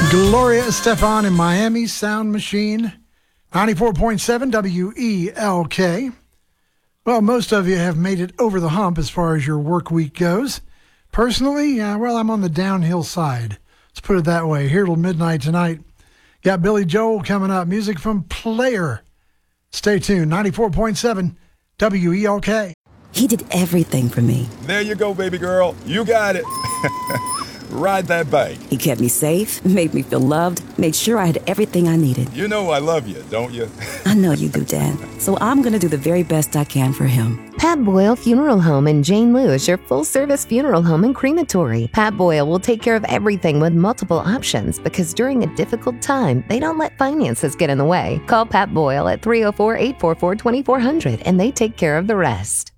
Gloria Estefan in Miami Sound Machine, 94.7 WELK. Well, most of you have made it over the hump as far as your work week goes. Personally, well, I'm on the downhill side. Let's put it that way. Here till midnight tonight. Got Billy Joel coming up. Music from Player. Stay tuned. 94.7 WELK. He did everything for me. There you go, baby girl. You got it. Ride that bike. He kept me safe, made me feel loved, made sure I had everything I needed. You know I love you, don't you? I know you do, Dad. So I'm going to do the very best I can for him. Pat Boyle Funeral Home in Jane Lou is your full-service funeral home and crematory. Pat Boyle will take care of everything with multiple options because during a difficult time, they don't let finances get in the way. Call Pat Boyle at 304-844-2400 and they take care of the rest.